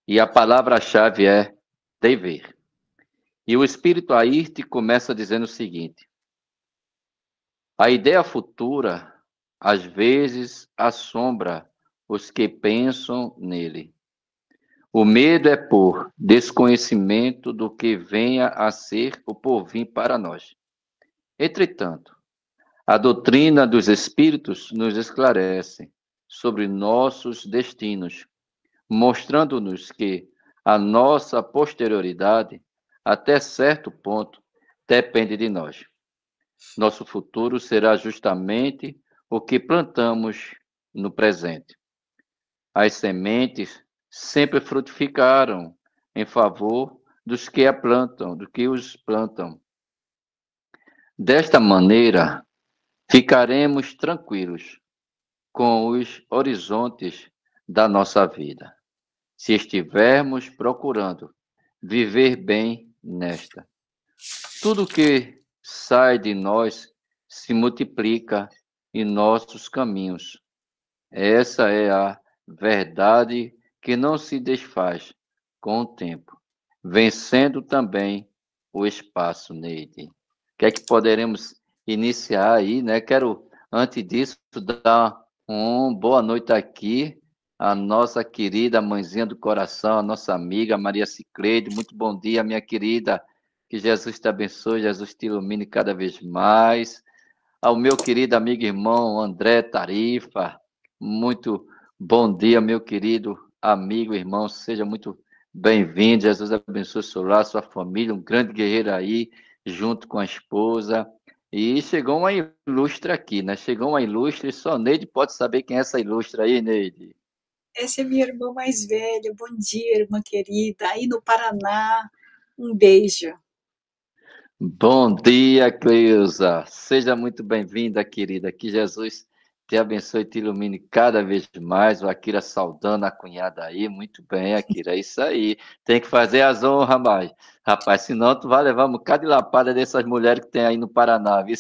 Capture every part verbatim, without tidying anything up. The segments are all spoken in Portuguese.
E a palavra-chave é dever. E o Espírito Airte começa dizendo o seguinte: a ideia futura, às vezes, assombra os que pensam nele. O medo é por desconhecimento do que venha a ser o porvir para nós. Entretanto, a doutrina dos Espíritos nos esclarece sobre nossos destinos, mostrando-nos que a nossa posterioridade, até certo ponto, depende de nós. Nosso futuro será justamente o que plantamos no presente. As sementes sempre frutificaram em favor dos que a plantam, do que os plantam. Desta maneira, ficaremos tranquilos com os horizontes da nossa vida, se estivermos procurando viver bem nesta. Tudo que sai de nós se multiplica em nossos caminhos. Essa é a verdade que não se desfaz com o tempo, vencendo também o espaço nele. O que é que poderemos iniciar aí, né? Quero, antes disso, dar uma boa noite aqui à nossa querida mãezinha do coração, a nossa amiga Maria Cicleide. Muito bom dia, minha querida. Que Jesus te abençoe, Jesus te ilumine cada vez mais. Ao meu querido amigo e irmão André Tarifa, muito bom dia, meu querido amigo e irmão, seja muito bem-vindo. Jesus abençoe o seu lar, sua família, um grande guerreiro aí, junto com a esposa. E chegou uma ilustre aqui, né? Chegou uma ilustre, só Neide pode saber quem é essa ilustre aí, Neide. Essa é minha irmã mais velha. Bom dia, irmã querida. Aí no Paraná, um beijo. Bom dia, Cleusa. Seja muito bem-vinda, querida. Que Jesus te abençoe e te ilumine cada vez mais. O Akira saudando a cunhada aí. Muito bem, Akira. É isso aí. Tem que fazer as honras, rapaz. Rapaz, senão tu vai levar um bocado de lapada dessas mulheres que tem aí no Paraná, viu?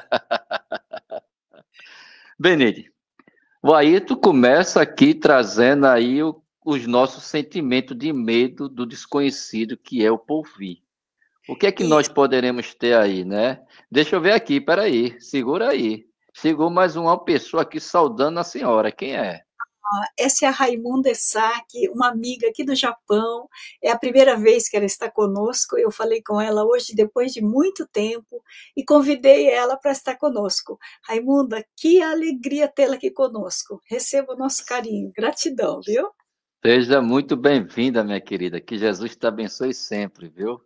Benede, aí tu começa aqui trazendo aí o- os nossos sentimentos de medo do desconhecido, que é o porvir. O que é que E nós poderemos ter aí, né? Deixa eu ver aqui, peraí, segura aí. Chegou mais uma pessoa aqui saudando a senhora. Quem é? essa é a Raimunda Esaki, uma amiga aqui do Japão. É a primeira vez que ela está conosco. Eu falei com ela hoje, depois de muito tempo, e convidei ela para estar conosco. Raimunda, que alegria tê-la aqui conosco. Receba o nosso carinho. Gratidão, viu? Seja muito bem-vinda, minha querida. Que Jesus te abençoe sempre, viu?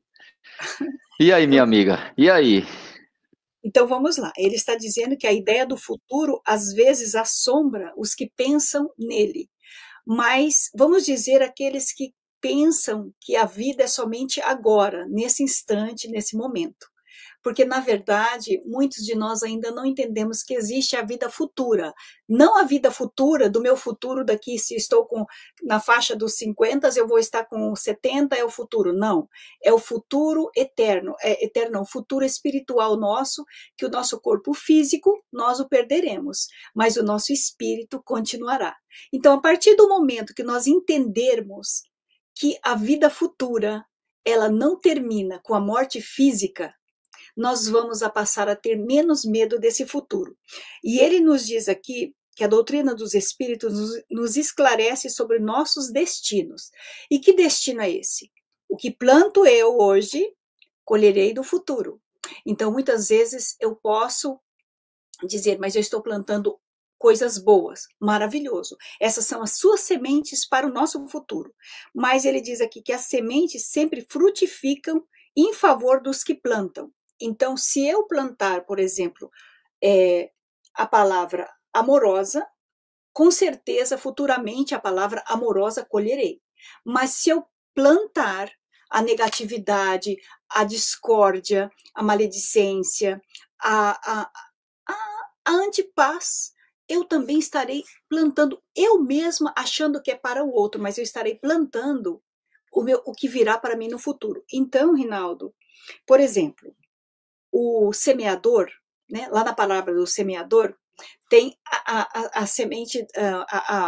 E aí, minha Então, amiga? E aí? Então vamos lá. Ele está dizendo que a ideia do futuro às vezes assombra os que pensam nele, mas vamos dizer aqueles que pensam que a vida é somente agora, nesse instante, nesse momento. Porque, na verdade, muitos de nós ainda não entendemos que existe a vida futura. Não a vida futura do meu futuro daqui, se estou com, na faixa dos cinquenta, eu vou estar com setenta, é o futuro. Não. É o futuro eterno. É eterno, não, o futuro espiritual nosso, que o nosso corpo físico, nós o perderemos, mas o nosso espírito continuará. Então, a partir do momento que nós entendermos que a vida futura, ela não termina com a morte física, nós vamos a passar a ter menos medo desse futuro. E ele nos diz aqui que a doutrina dos espíritos nos, nos esclarece sobre nossos destinos. E que destino é esse? O que planto eu hoje, colherei do futuro. Então, muitas vezes eu posso dizer, mas eu estou plantando coisas boas, maravilhoso. Essas são as suas sementes para o nosso futuro. Mas ele diz aqui que as sementes sempre frutificam em favor dos que plantam. Então, se eu plantar, por exemplo, é, a palavra amorosa, com certeza, futuramente, a palavra amorosa colherei. Mas se eu plantar a negatividade, a discórdia, a maledicência, a, a, a, a antipaz, eu também estarei plantando, eu mesma achando que é para o outro, mas eu estarei plantando o, meu, o que virá para mim no futuro. Então, Rinaldo, por exemplo, o semeador, né, lá na palavra do semeador, tem a, a, a semente, a,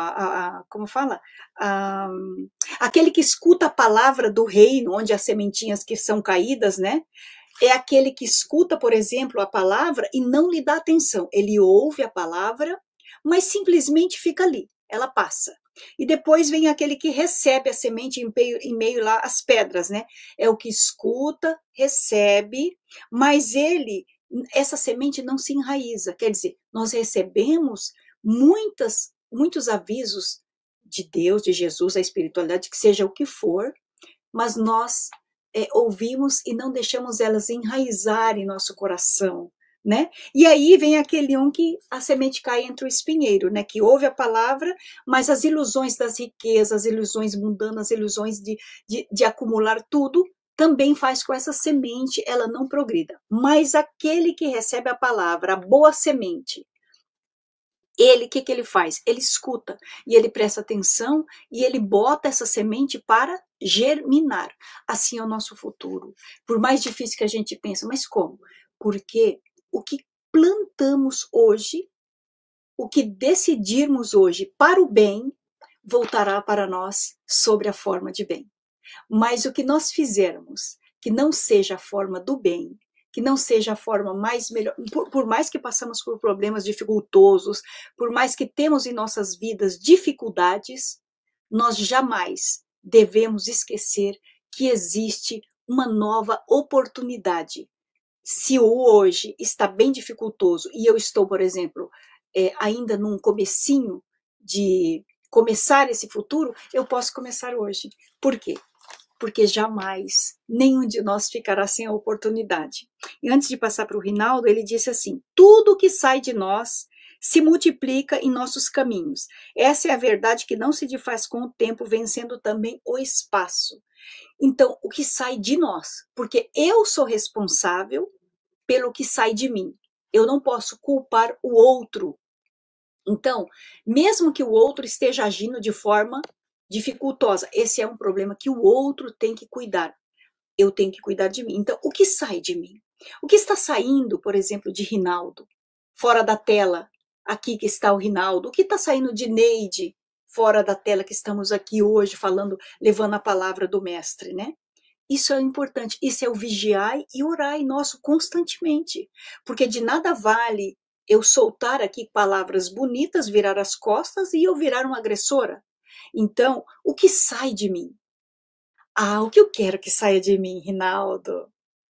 a, a, como fala? A, aquele que escuta a palavra do reino, onde as sementinhas que são caídas, né? É aquele que escuta, por exemplo, a palavra e não lhe dá atenção. Ele ouve a palavra, mas simplesmente fica ali, ela passa. E depois vem aquele que recebe a semente em meio, em meio lá às pedras, né? É o que escuta, recebe, mas ele, essa semente não se enraiza. Quer dizer, nós recebemos muitas, muitos avisos de Deus, de Jesus, da espiritualidade, que seja o que for, mas nós é, ouvimos e não deixamos elas enraizar em nosso coração, né? E aí vem aquele um que a semente cai entre o espinheiro, né? Que ouve a palavra, mas as ilusões das riquezas, as ilusões mundanas, as ilusões de, de, de acumular tudo, também faz com essa semente ela não progrida. Mas aquele que recebe a palavra, a boa semente, ele, o que, que ele faz? Ele escuta e ele presta atenção e ele bota essa semente para germinar. Assim é o nosso futuro. Por mais difícil que a gente pense, mas como? Porque o que plantamos hoje, o que decidirmos hoje para o bem, voltará para nós sobre a forma de bem. Mas o que nós fizermos que não seja a forma do bem, que não seja a forma mais melhor, por, por mais que passamos por problemas dificultosos, por mais que temos em nossas vidas dificuldades, nós jamais devemos esquecer que existe uma nova oportunidade. Se o hoje está bem dificultoso e eu estou, por exemplo, é, ainda num comecinho de começar esse futuro, eu posso começar hoje. Por quê? Porque jamais nenhum de nós ficará sem a oportunidade. E antes de passar para o Rinaldo, ele disse assim: tudo que sai de nós se multiplica em nossos caminhos. Essa é a verdade que não se desfaz com o tempo, vencendo também o espaço. Então, o que sai de nós, porque eu sou responsável pelo que sai de mim. Eu não posso culpar o outro. Então, mesmo que o outro esteja agindo de forma dificultosa, esse é um problema que o outro tem que cuidar. Eu tenho que cuidar de mim. Então, o que sai de mim? O que está saindo, por exemplo, de Rinaldo, fora da tela, aqui que está o Rinaldo? O que está saindo de Neide, fora da tela que estamos aqui hoje falando, levando a palavra do mestre, né? Isso é importante, isso é o vigiar e orar nosso constantemente, porque de nada vale eu soltar aqui palavras bonitas, virar as costas e eu virar uma agressora. Então, o que sai de mim? Ah, o que eu quero que saia de mim, Rinaldo?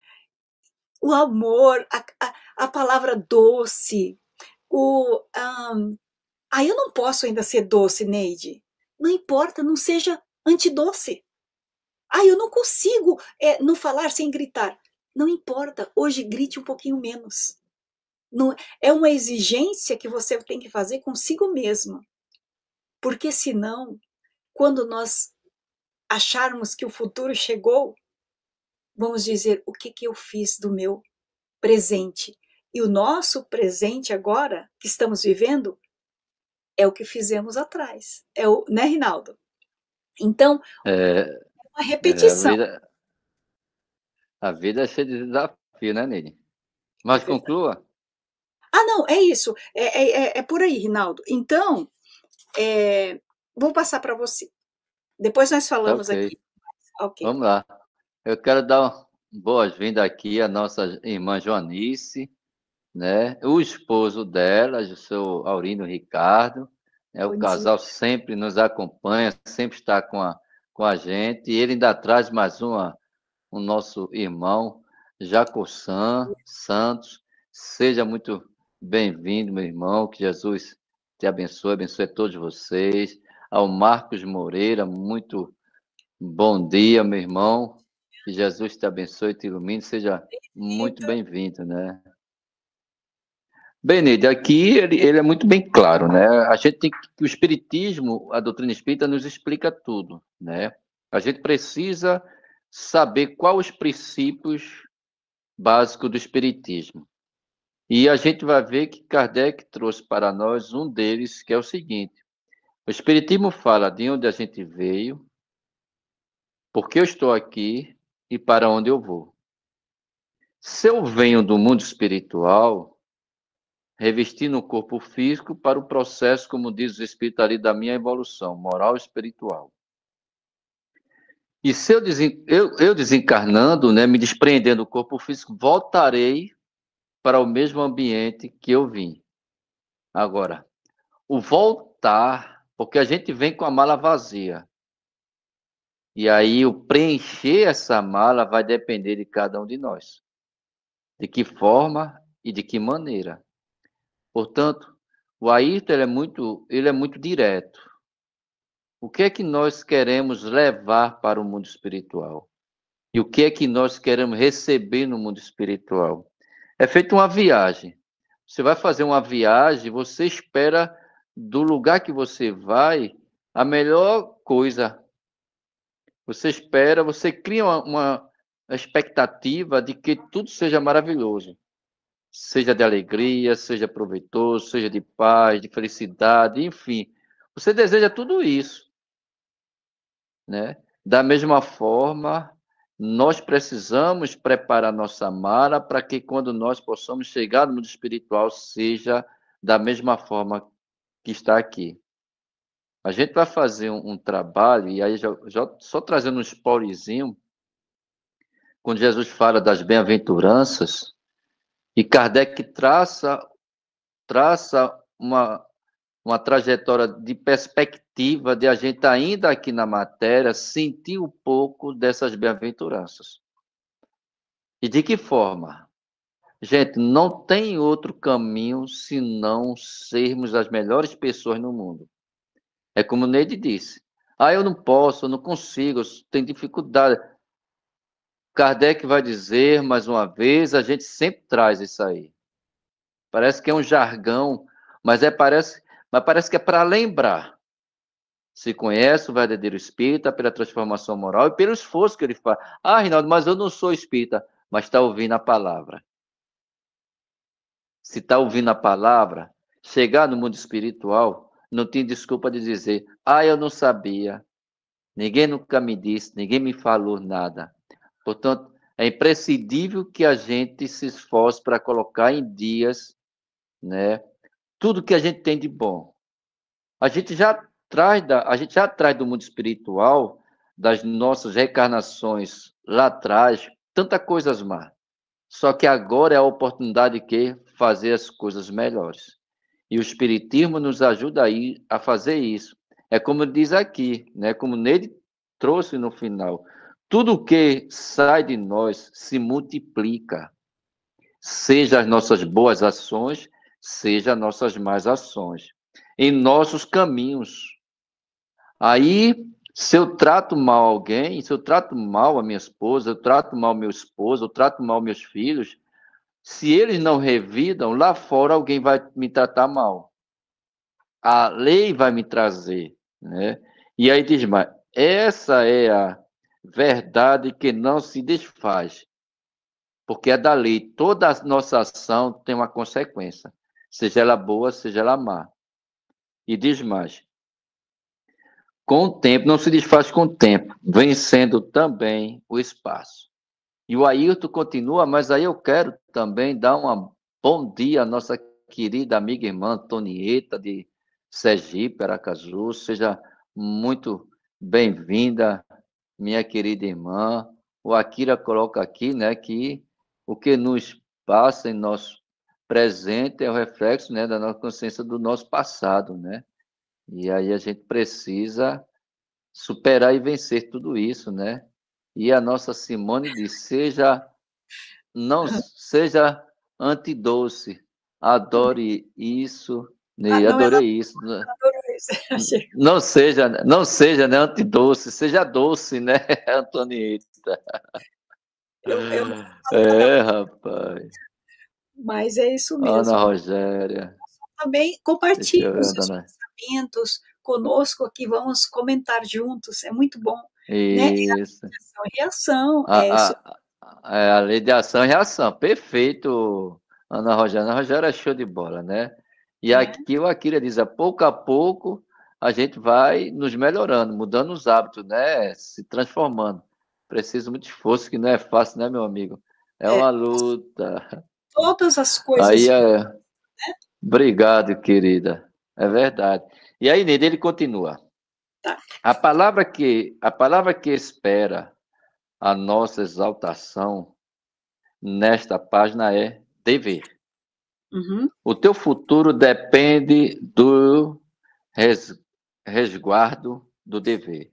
O amor, a, a, a palavra doce, o... Um, ah, eu não posso ainda ser doce, Neide. Não importa, não seja antidoce. Ah, eu não consigo é, não falar sem gritar. Não importa, hoje grite um pouquinho menos. Não, é uma exigência que você tem que fazer consigo mesma. Porque senão, quando nós acharmos que o futuro chegou, vamos dizer, o que, que eu fiz do meu presente? E o nosso presente agora, que estamos vivendo, é o que fizemos atrás. É o, né, Rinaldo? Então, É, é uma é, a repetição. vida, a vida é cheia de desafio, né, Nini? É Mas verdade. conclua. Ah, não, é isso. É, é, é, é por aí, Rinaldo. Então, é, vou passar para você. Depois nós Tá falamos ok. aqui. Ok. Vamos lá. Eu quero dar boas-vindas aqui à nossa irmã Joanice, né? O esposo dela, o seu Aurino Ricardo, né? O Bom dia. casal sempre nos acompanha, sempre está com a, com a gente. E ele ainda traz mais uma, o nosso irmão, Jacossan Santos. Seja muito bem-vindo, meu irmão. Que Jesus te abençoe, abençoe a todos vocês. Ao Marcos Moreira, muito bom dia, meu irmão. Que Jesus te abençoe e te ilumine. Seja muito Então, bem-vindo, né? Bem, Neide, aqui ele, ele é muito bem claro, né? A gente tem que, o Espiritismo, a doutrina espírita nos explica tudo, né? A gente precisa saber quais os princípios básicos do Espiritismo. E a gente vai ver que Kardec trouxe para nós um deles, que é o seguinte: o Espiritismo fala de onde a gente veio, por que eu estou aqui e para onde eu vou. Se eu venho do mundo espiritual, revestindo o corpo físico para o processo, como diz o Espírito ali, da minha evolução moral e espiritual. E se eu, desen, eu, eu desencarnando, né, me despreendendo do corpo físico, voltarei para o mesmo ambiente que eu vim. Agora, o voltar, porque a gente vem com a mala vazia. E aí o preencher essa mala vai depender de cada um de nós. De que forma e de que maneira. Portanto, o Ayrton ele é muito, ele é muito direto. O que é que nós queremos levar para o mundo espiritual? E o que é que nós queremos receber no mundo espiritual? É feita uma viagem. Você vai fazer uma viagem, você espera do lugar que você vai a melhor coisa. Você espera, você cria uma, uma expectativa de que tudo seja maravilhoso. Seja de alegria, seja proveitoso, seja de paz, de felicidade, enfim. Você deseja tudo isso, né? Da mesma forma, nós precisamos preparar nossa mala para que quando nós possamos chegar no mundo espiritual seja da mesma forma que está aqui. A gente vai fazer um, um trabalho, e aí já, já só trazendo um spoilerzinho, quando Jesus fala das bem-aventuranças, e Kardec traça, traça uma, uma trajetória de perspectiva de a gente ainda aqui na matéria sentir um pouco dessas bem-aventuranças. E de que forma? Gente, não tem outro caminho senão sermos as melhores pessoas no mundo. É como o Neide disse. Ah, eu não posso, eu não consigo, eu tenho dificuldade. Kardec vai dizer, mais uma vez, a gente sempre traz isso aí. Parece que é um jargão, mas, é, parece, mas parece que é para lembrar. Se conhece o verdadeiro espírita pela transformação moral e pelo esforço que ele faz. Ah, Rinaldo, mas eu não sou espírita, mas está ouvindo a palavra. Se está ouvindo a palavra, chegar no mundo espiritual, não tem desculpa de dizer, ah, eu não sabia, ninguém nunca me disse, ninguém me falou nada. Portanto, é imprescindível que a gente se esforce para colocar em dias, né, tudo que a gente tem de bom. A gente já traz, da, a gente já traz do mundo espiritual, das nossas reencarnações lá atrás, tanta coisas más. Só que agora é a oportunidade de fazer as coisas melhores. E o Espiritismo nos ajuda aí a fazer isso. É como diz aqui, né? Como Neide trouxe no final. Tudo que sai de nós se multiplica. Seja as nossas boas ações, seja as nossas más ações. Em nossos caminhos. Aí, se eu trato mal alguém, se eu trato mal a minha esposa, eu trato mal meu esposo, eu trato mal meus filhos, se eles não revidam, lá fora alguém vai me tratar mal. A lei vai me trazer, né? E aí diz, mas essa é a verdade que não se desfaz. Porque é da lei. Toda a nossa ação tem uma consequência. Seja ela boa, seja ela má. E diz mais. Com o tempo, não se desfaz com o tempo, vencendo também o espaço. E o Ayrton continua, mas aí eu quero também dar um bom dia à nossa querida amiga e irmã Antonieta, de Sergipe, Aracaju. Seja muito bem-vinda, minha querida irmã. O Akira coloca aqui, né, que o que nos passa em nosso presente é o reflexo, né, da nossa consciência do nosso passado, né? E aí a gente precisa superar e vencer tudo isso, né? E a nossa Simone diz, seja, não seja antidoce, adore isso, Ah, né? não, ela Adorei isso. adorou isso. Não seja, não seja, né, antidoce, seja doce, né, Antonieta? Eu, eu não É, rapaz. mas é isso Ana mesmo. Rogéria. Também Deixa compartilhe eu os ver, seus dona. pensamentos conosco aqui, vamos comentar juntos, é muito bom, né? Isso. Ação e reação, A, é, so- a, a, é a lei de ação e reação. Perfeito, Ana Rogéria. Ana Rogéria é show de bola, né? E né? aqui o Akira diz, a pouco a pouco a gente vai nos melhorando, mudando os hábitos, né? Se transformando. Precisa muito esforço, que não é fácil, né, meu amigo? É É, uma luta. todas as coisas Aí é. Obrigado, querida. É verdade. E aí, Neide, ele continua. Tá. A palavra que, a palavra que espera a nossa exaltação nesta página é dever. Uhum. O teu futuro depende do res, resguardo do dever.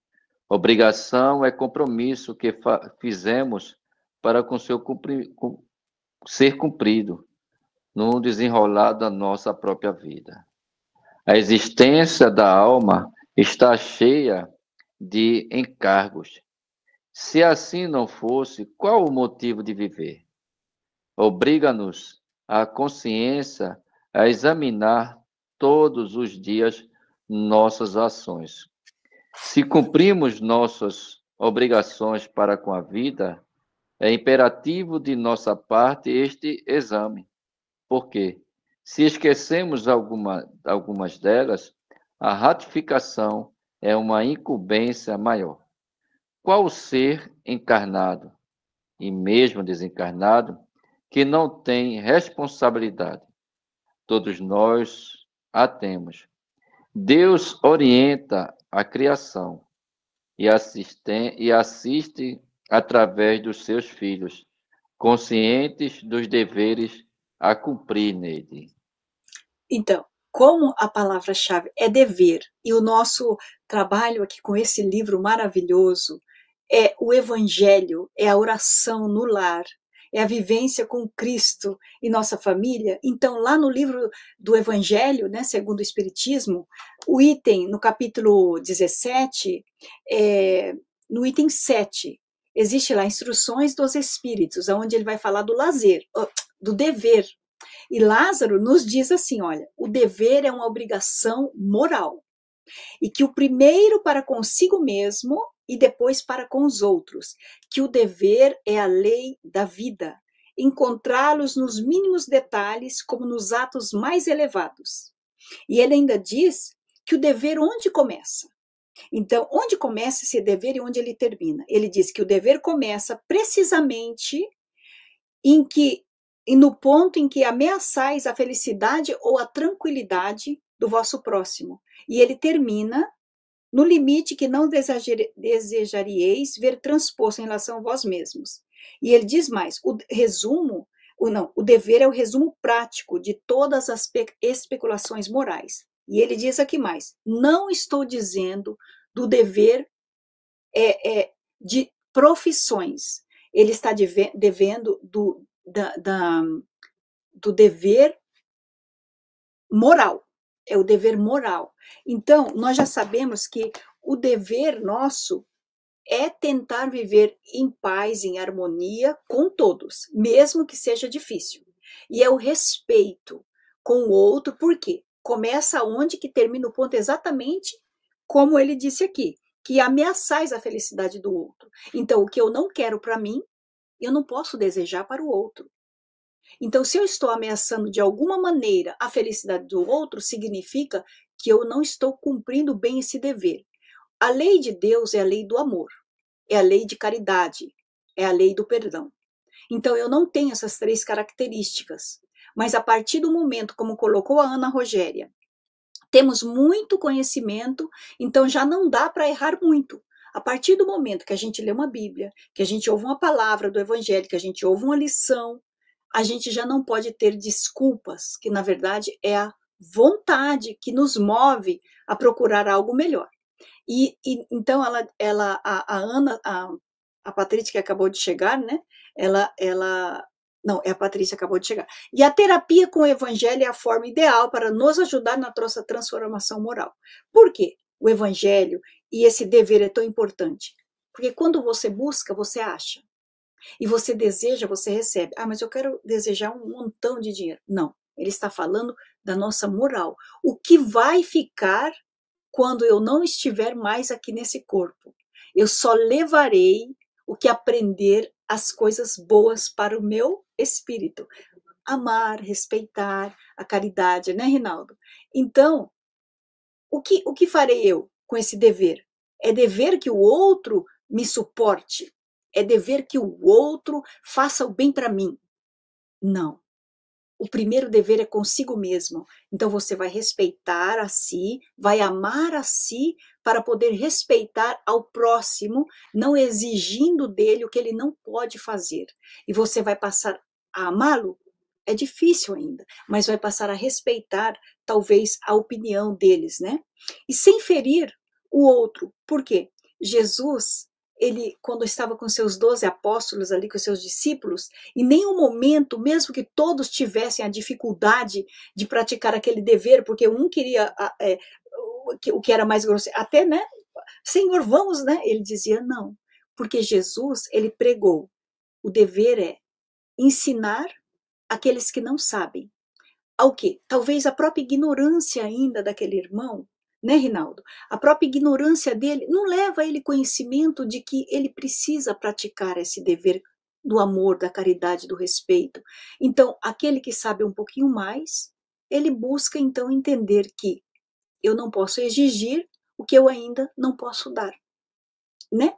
Obrigação é compromisso que fa- fizemos para com seu cumpri, com, ser cumprido no desenrolar da nossa própria vida. A existência da alma está cheia de encargos. Se assim não fosse, qual o motivo de viver? Obriga-nos a consciência a examinar todos os dias nossas ações. Se cumprimos nossas obrigações para com a vida, é imperativo de nossa parte este exame. Por quê? Se esquecemos alguma, algumas delas, a ratificação é uma incumbência maior. Qual ser encarnado e mesmo desencarnado que não tem responsabilidade? Todos nós a temos. Deus orienta a criação e assiste, e assiste através dos seus filhos, conscientes dos deveres a cumprir nele. Então, como a palavra-chave é dever, e o nosso trabalho aqui com esse livro maravilhoso é o evangelho, é a oração no lar, é a vivência com Cristo e nossa família. Então, lá no livro do Evangelho, né, segundo o Espiritismo, o item, no capítulo dezessete, é, no item sete, existe lá instruções dos Espíritos, onde ele vai falar do lazer, do dever. E Lázaro nos diz assim, olha, o dever é uma obrigação moral, e que o primeiro para consigo mesmo e depois para com os outros, que o dever é a lei da vida, encontrá-los nos mínimos detalhes como nos atos mais elevados. E ele ainda diz que o dever onde começa? Então, onde começa esse dever e onde ele termina? Ele diz que o dever começa precisamente em que e no ponto em que ameaçais a felicidade ou a tranquilidade do vosso próximo. E ele termina no limite que não desejaríeis ver transposto em relação a vós mesmos. E ele diz mais, o resumo, o não, o dever é o resumo prático de todas as especulações morais. E ele diz aqui mais, não estou dizendo do dever é, é, de profissões, ele está devendo do, da, da, do dever moral, é o dever moral. Então, nós já sabemos que o dever nosso é tentar viver em paz, em harmonia com todos, mesmo que seja difícil. E é o respeito com o outro, porque começa onde que termina o ponto exatamente como ele disse aqui, que ameaçais a felicidade do outro. Então, o que eu não quero para mim, eu não posso desejar para o outro. Então, se eu estou ameaçando de alguma maneira a felicidade do outro, significa que eu não estou cumprindo bem esse dever. A lei de Deus é a lei do amor, é a lei de caridade, é a lei do perdão. Então, eu não tenho essas três características. Mas a partir do momento, como colocou a Ana Rogéria, temos muito conhecimento, então já não dá para errar muito. A partir do momento que a gente lê uma Bíblia, que a gente ouve uma palavra do Evangelho, que a gente ouve uma lição, a gente já não pode ter desculpas, que na verdade é a vontade que nos move a procurar algo melhor. E, e então ela, ela a, a Ana, a, a Patrícia que acabou de chegar, né? Ela, ela, não, é a Patrícia que acabou de chegar. E a terapia com o Evangelho é a forma ideal para nos ajudar na nossa transformação moral. Por quê? O Evangelho e esse dever é tão importante. Porque quando você busca, você acha. E você deseja, você recebe. Ah, mas eu quero desejar um montão de dinheiro. Não, ele está falando da nossa moral. O que vai ficar quando eu não estiver mais aqui nesse corpo? Eu só levarei o que aprender as coisas boas para o meu espírito. Amar, respeitar, a caridade, né, Rinaldo? Então, o que, o que farei eu com esse dever? É dever que o outro me suporte? É dever que o outro faça o bem para mim? Não. O primeiro dever é consigo mesmo. Então você vai respeitar a si, vai amar a si para poder respeitar ao próximo, não exigindo dele o que ele não pode fazer. E você vai passar a amá-lo? É difícil ainda, mas vai passar a respeitar talvez a opinião deles, né? E sem ferir o outro. Por quê? Jesus, ele, quando estava com seus doze apóstolos ali, com seus discípulos, em nenhum momento, mesmo que todos tivessem a dificuldade de praticar aquele dever, porque um queria é, o que era mais grosseiro, até, né, Senhor, vamos, né? Ele dizia não, porque Jesus, ele pregou, o dever é ensinar aqueles que não sabem. Ao quê? Talvez a própria ignorância ainda daquele irmão, né, Rinaldo? A própria ignorância dele não leva a ele conhecimento de que ele precisa praticar esse dever do amor, da caridade, do respeito. Então, aquele que sabe um pouquinho mais, ele busca então entender que eu não posso exigir o que eu ainda não posso dar, né?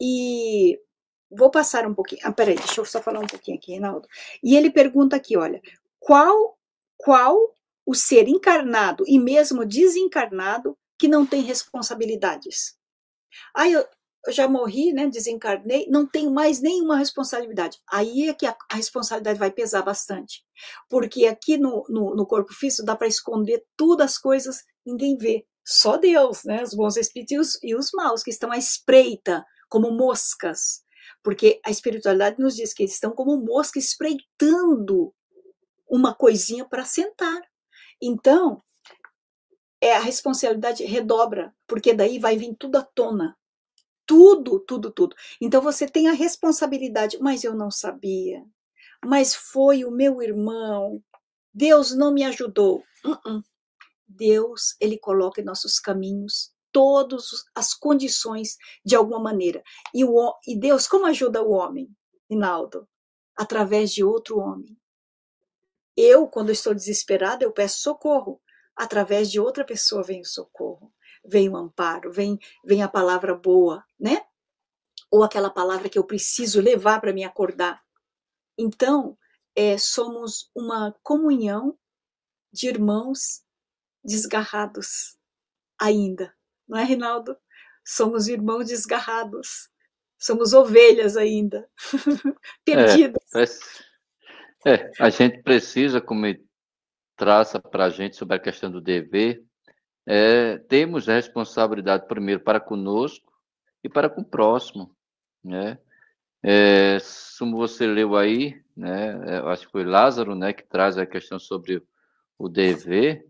E vou passar um pouquinho. Ah, peraí, deixa eu só falar um pouquinho aqui, Rinaldo. E ele pergunta aqui, olha, qual qual o ser encarnado e mesmo desencarnado que não tem responsabilidades? Ah, eu, eu já morri, né, desencarnei, não tenho mais nenhuma responsabilidade. Aí é que a, a responsabilidade vai pesar bastante. Porque aqui no, no, no corpo físico dá para esconder todas as coisas, ninguém vê. Só Deus, né, os bons espíritos e os, e os maus, que estão à espreita, como moscas. Porque a espiritualidade nos diz que eles estão como moscas espreitando uma coisinha para sentar. Então, é, a responsabilidade redobra, porque daí vai vir tudo à tona. Tudo, tudo, tudo. Então você tem a responsabilidade, mas eu não sabia. Mas foi o meu irmão. Deus não me ajudou. Uh-uh. Deus, ele coloca em nossos caminhos todas as condições de alguma maneira. E, o, e Deus, como ajuda o homem, Rinaldo? Através de outro homem. Eu, quando estou desesperada, eu peço socorro. Através de outra pessoa vem o socorro, vem o amparo, vem, vem a palavra boa, né? Ou aquela palavra que eu preciso levar para me acordar. Então, é, somos uma comunhão de irmãos desgarrados ainda. Não é, Rinaldo? Somos irmãos desgarrados. Somos ovelhas ainda. Perdidas. É, é, a gente precisa, como ele traça para a gente sobre a questão do dever, é, temos a responsabilidade primeiro para conosco e para com o próximo, né? É, como você leu aí, né? Eu acho que foi Lázaro, né, que traz a questão sobre o dever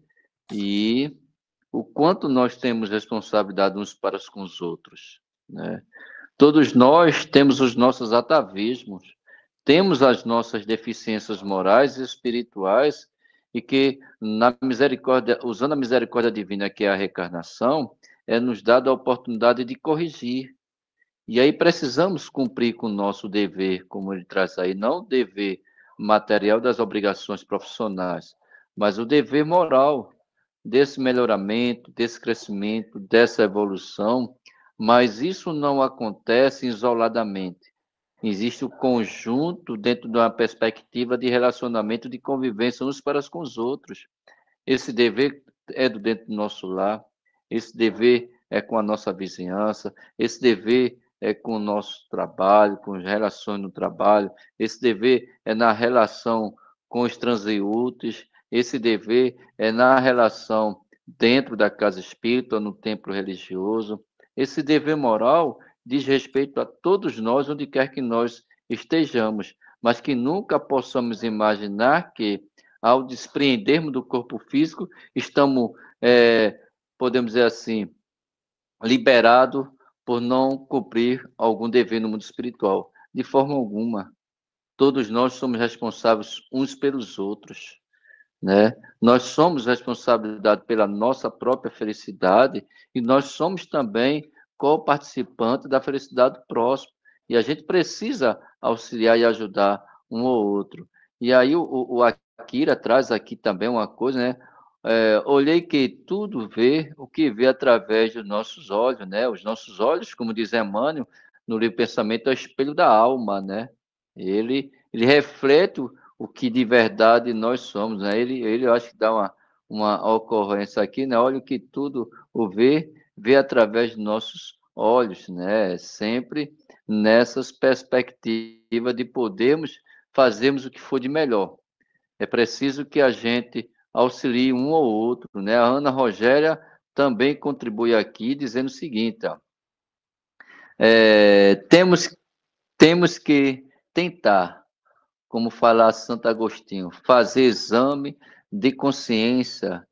e o quanto nós temos responsabilidade uns para com os outros, né? Todos nós temos os nossos atavismos, temos as nossas deficiências morais e espirituais e que na misericórdia, usando a misericórdia divina que é a reencarnação, é nos dada a oportunidade de corrigir. E aí precisamos cumprir com o nosso dever, como ele traz aí, não o dever material das obrigações profissionais, mas o dever moral desse melhoramento, desse crescimento, dessa evolução, mas isso não acontece isoladamente. Existe o conjunto dentro de uma perspectiva de relacionamento, de convivência uns para com os outros. Esse dever é do dentro do nosso lar, esse dever é com a nossa vizinhança, esse dever é com o nosso trabalho, com as relações no trabalho, esse dever é na relação com os transeúntes, esse dever é na relação dentro da casa espírita, no templo religioso. Esse dever moral diz respeito a todos nós, onde quer que nós estejamos, mas que nunca possamos imaginar que, ao despreendermos do corpo físico, estamos, é, podemos dizer assim, liberados por não cumprir algum dever no mundo espiritual. De forma alguma. Todos nós somos responsáveis uns pelos outros, né? Nós somos responsabilidade pela nossa própria felicidade e nós somos também co-participantes da felicidade do próximo. E a gente precisa auxiliar e ajudar um ou outro. E aí o, o Akira traz aqui também uma coisa, né? É, olhei que tudo vê o que vê através dos nossos olhos, né? Os nossos olhos, como diz Emmanuel, no livro Pensamento, é o espelho da alma, né? Ele, ele reflete o, o que de verdade nós somos, né? Ele, ele eu acho que dá uma, uma ocorrência aqui, né? Olha o que tudo o vê, vê através dos nossos olhos, né? Sempre nessas perspectivas de podermos fazermos o que for de melhor. É preciso que a gente auxilie um ou outro, né? A Ana Rogéria também contribui aqui dizendo o seguinte, ó, é, temos, temos que tentar, como falar Santo Agostinho, fazer exame de consciência,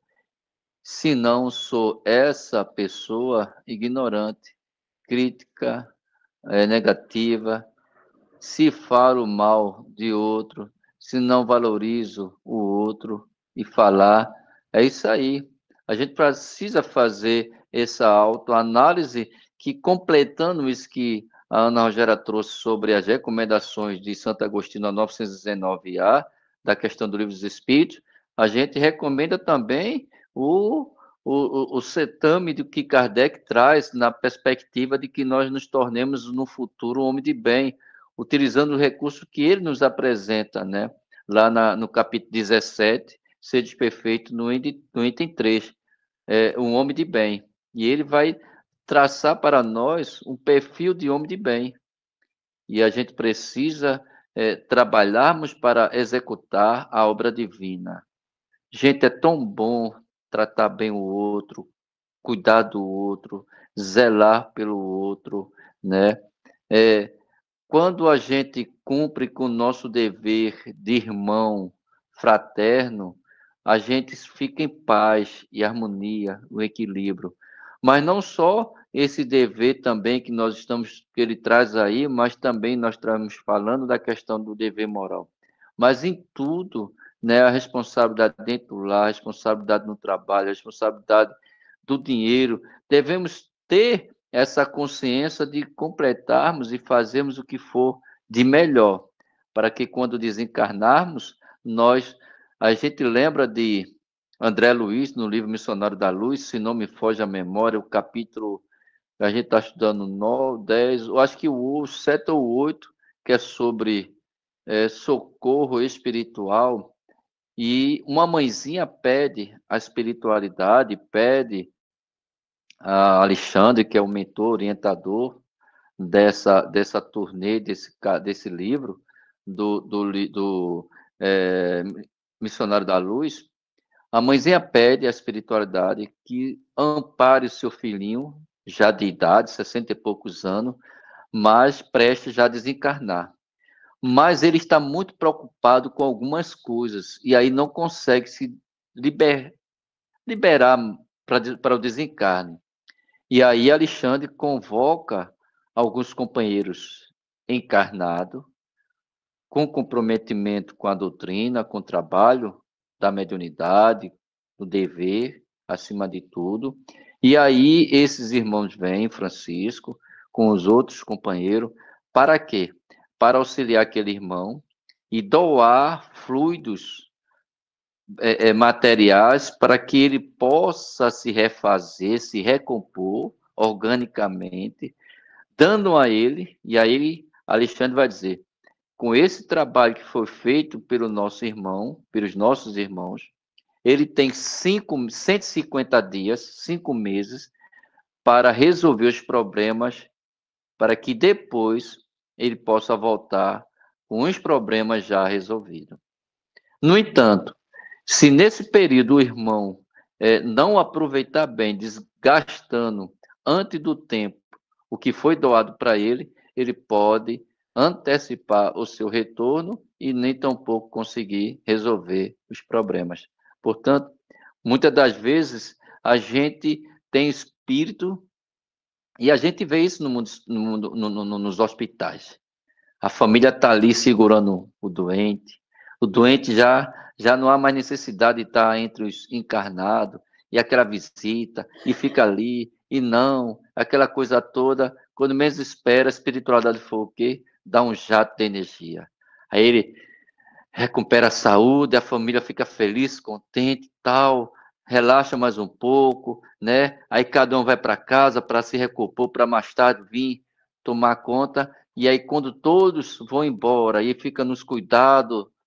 se não sou essa pessoa ignorante, crítica, é, negativa, se falo mal de outro, se não valorizo o outro e falar, é isso aí. A gente precisa fazer essa autoanálise que, completando isso que a Ana Rogéria trouxe sobre as recomendações de Santo Agostinho, a novecentos e dezenove A, da questão do Livro dos Espíritos, a gente recomenda também o, o, o, o cetame do que Kardec traz na perspectiva de que nós nos tornemos no futuro um homem de bem, utilizando o recurso que ele nos apresenta, né? Lá na, no capítulo dezessete, Sede Perfeito, no item, no item três, é, um homem de bem. E ele vai traçar para nós um perfil de homem de bem. E a gente precisa é, trabalharmos para executar a obra divina. Gente, é tão bom tratar bem o outro, cuidar do outro, zelar pelo outro, né? É, quando a gente cumpre com o nosso dever de irmão fraterno, a gente fica em paz e harmonia, o equilíbrio. Mas não só esse dever também que nós estamos, que ele traz aí, mas também nós estamos falando da questão do dever moral. Mas em tudo, né, a responsabilidade dentro do lar, a responsabilidade no trabalho, a responsabilidade do dinheiro, devemos ter essa consciência de completarmos e fazermos o que for de melhor, para que quando desencarnarmos, nós, a gente lembra de André Luiz, no livro Missionário da Luz, se não me foge a memória, o capítulo, a gente está estudando nove, dez, eu acho que o sete ou oito, que é sobre é, socorro espiritual, e uma mãezinha pede a espiritualidade, pede a Alexandre, que é o mentor, orientador dessa, dessa turnê, desse, desse livro, do, do, do é, Missionário da Luz, a mãezinha pede à espiritualidade que ampare o seu filhinho, já de idade, sessenta e poucos anos, mas prestes já a desencarnar. Mas ele está muito preocupado com algumas coisas, e aí não consegue se liber, liberar para, para o desencarne. E aí Alexandre convoca alguns companheiros encarnados, com comprometimento com a doutrina, com o trabalho da mediunidade, do dever, acima de tudo. E aí esses irmãos vêm, Francisco, com os outros companheiros, para quê? Para auxiliar aquele irmão e doar fluidos é, é, materiais para que ele possa se refazer, se recompor organicamente, dando a ele, e aí Alexandre vai dizer, com esse trabalho que foi feito pelo nosso irmão, pelos nossos irmãos, ele tem cinco, cento e cinquenta dias, cinco meses, para resolver os problemas, para que depois ele possa voltar com os problemas já resolvidos. No entanto, se nesse período o irmão é, não aproveitar bem, desgastando antes do tempo o que foi doado para ele, ele pode antecipar o seu retorno e nem tampouco conseguir resolver os problemas. Portanto, muitas das vezes a gente tem espírito e a gente vê isso no mundo, no mundo, no, no, nos hospitais. A família está ali segurando o doente, o doente já, já não há mais necessidade de estar entre os encarnados, e aquela visita, e fica ali, e não, aquela coisa toda, quando menos espera, a espiritualidade for o quê? Dá um jato de energia. Aí ele recupera a saúde, a família fica feliz, contente, tal, relaxa mais um pouco, né? Aí cada um vai para casa para se recompor, para mais tarde vir tomar conta. E aí, quando todos vão embora e fica nos cuidados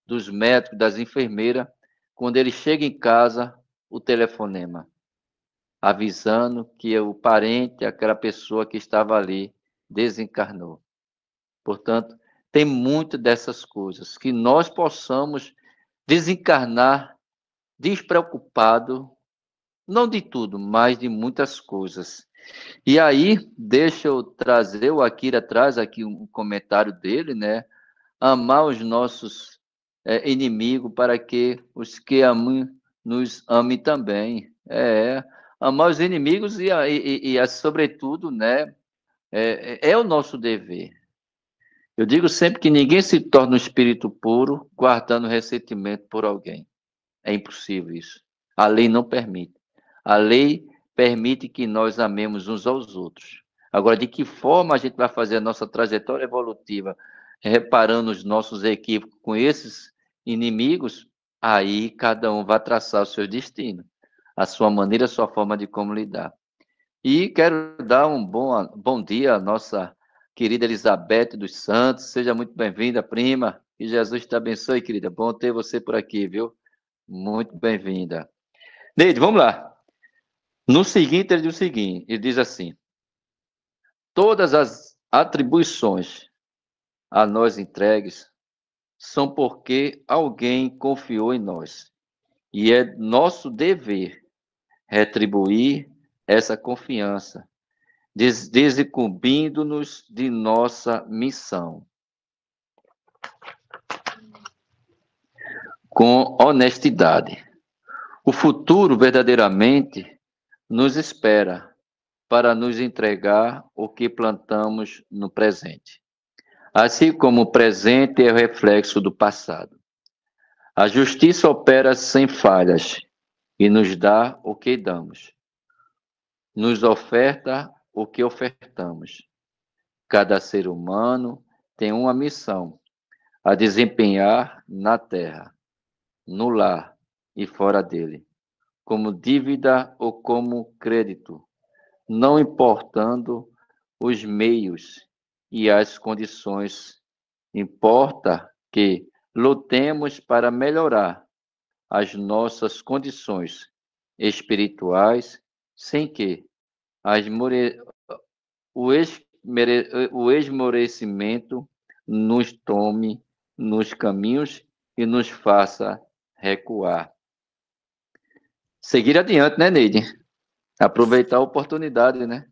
dos médicos, das enfermeiras, quando ele chega em casa, o telefonema, avisando que o parente, aquela pessoa que estava ali, desencarnou. Portanto, tem muito dessas coisas, que nós possamos desencarnar despreocupado, não de tudo, mas de muitas coisas. E aí, deixa eu trazer, o Akira traz aqui um comentário dele, né? Amar os nossos é, inimigos para que os que amam nos amem também. É, amar os inimigos e, e, e sobretudo, né? É, é o nosso dever. Eu digo sempre que ninguém se torna um espírito puro guardando ressentimento por alguém. É impossível isso. A lei não permite. A lei permite que nós amemos uns aos outros. Agora, de que forma a gente vai fazer a nossa trajetória evolutiva, reparando os nossos equívocos com esses inimigos, aí cada um vai traçar o seu destino, a sua maneira, a sua forma de como lidar. E quero dar um bom, bom dia à nossa querida Elizabeth dos Santos. Seja muito bem-vinda, prima. Que Jesus te abençoe, querida. Bom ter você por aqui, viu? Muito bem-vinda. Neide, vamos lá. No seguinte, ele diz o seguinte, ele diz assim: todas as atribuições a nós entregues são porque alguém confiou em nós. E é nosso dever retribuir essa confiança, des desincumbindo-nos de nossa missão. Com honestidade. O futuro verdadeiramente nos espera para nos entregar o que plantamos no presente. Assim como o presente é o reflexo do passado. A justiça opera sem falhas e nos dá o que damos. Nos oferta o que ofertamos. Cada ser humano tem uma missão a desempenhar na terra, no lar e fora dele, como dívida ou como crédito, não importando os meios e as condições. Importa que lutemos para melhorar as nossas condições espirituais, sem que as more... o, esmere... o esmorecimento nos tome nos caminhos e nos faça recuar. Seguir adiante, né, Neide? Aproveitar a oportunidade, né?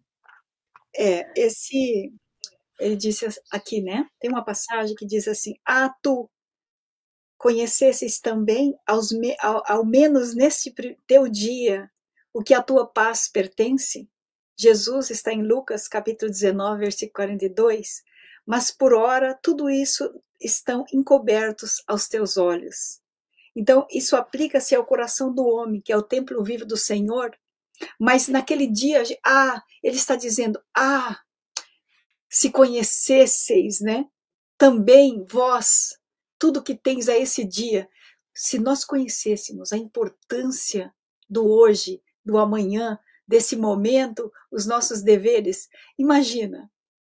É, esse, ele disse aqui, né? Tem uma passagem que diz assim: ah, tu conhecesses também, aos me, ao, ao menos neste teu dia, o que a tua paz pertence? Jesus está em Lucas, capítulo dezenove, versículo quarenta e dois. Mas por ora, tudo isso estão encobertos aos teus olhos. Então, isso aplica-se ao coração do homem, que é o templo vivo do Senhor. Mas naquele dia, ah, ele está dizendo, ah, se conhecesseis, né? Também vós, tudo que tens a esse dia, se nós conhecêssemos a importância do hoje, do amanhã, desse momento, os nossos deveres, imagina,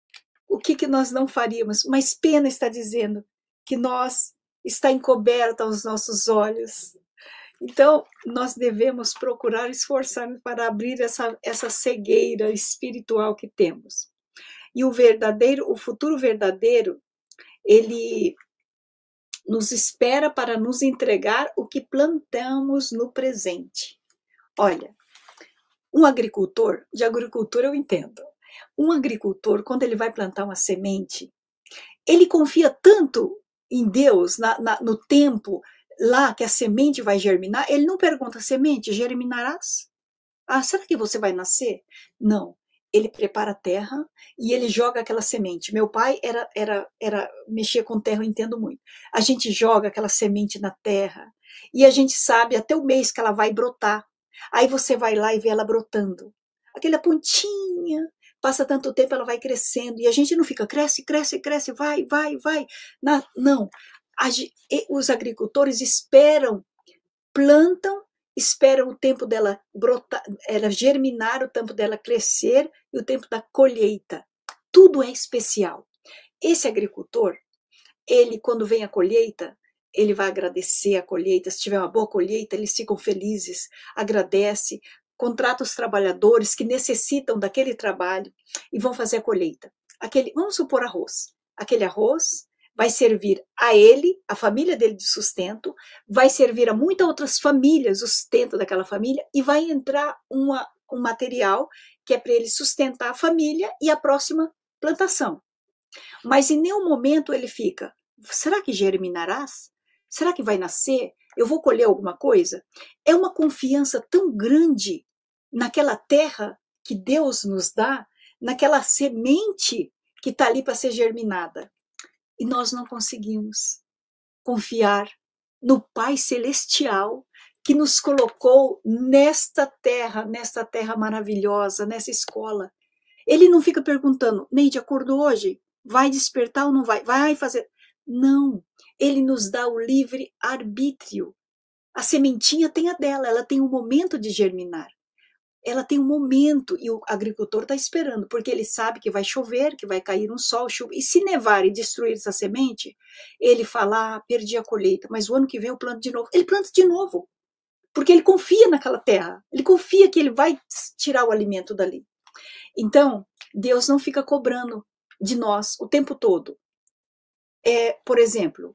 o que, que nós não faríamos? Mas pena está dizendo que nós está encoberta aos nossos olhos. Então, nós devemos procurar esforçar para abrir essa, essa cegueira espiritual que temos. E o verdadeiro, o futuro verdadeiro, ele nos espera para nos entregar o que plantamos no presente. Olha, um agricultor, de agricultura eu entendo, um agricultor, quando ele vai plantar uma semente, ele confia tanto em Deus, na, na, no tempo lá que a semente vai germinar, ele não pergunta, semente, germinarás? Ah, será que você vai nascer? Não. Ele prepara a terra e ele joga aquela semente. Meu pai era, era, era mexer com terra, eu entendo muito. A gente joga aquela semente na terra e a gente sabe até o mês que ela vai brotar. Aí você vai lá e vê ela brotando. Aquela pontinha, passa tanto tempo, ela vai crescendo e a gente não fica, cresce, cresce, cresce, vai, vai, vai. Não, a, os agricultores esperam, plantam, esperam o tempo dela brotar, ela germinar, o tempo dela crescer e o tempo da colheita. Tudo é especial. Esse agricultor, ele, quando vem a colheita, ele vai agradecer a colheita. Se tiver uma boa colheita, eles ficam felizes, agradece, contrata os trabalhadores que necessitam daquele trabalho e vão fazer a colheita. Aquele, vamos supor arroz. Aquele arroz vai servir a ele, a família dele de sustento, vai servir a muitas outras famílias, o sustento daquela família, e vai entrar uma, um material que é para ele sustentar a família e a próxima plantação. Mas em nenhum momento ele fica, será que germinarás? Será que vai nascer? Eu vou colher alguma coisa? É uma confiança tão grande naquela terra que Deus nos dá, naquela semente que está ali para ser germinada. E nós não conseguimos confiar no Pai Celestial que nos colocou nesta terra, nesta terra maravilhosa, nessa escola. Ele não fica perguntando, Neide, acordou hoje? Vai despertar ou não vai? Vai fazer? Não, ele nos dá o livre arbítrio. A sementinha tem a dela, ela tem um momento de germinar. Ela tem um momento e o agricultor está esperando, porque ele sabe que vai chover, que vai cair um sol, chuva. E se nevar e destruir essa semente, ele fala, ah, perdi a colheita, mas o ano que vem eu planto de novo. Ele planta de novo, porque ele confia naquela terra, ele confia que ele vai tirar o alimento dali. Então, Deus não fica cobrando de nós o tempo todo. É, por exemplo,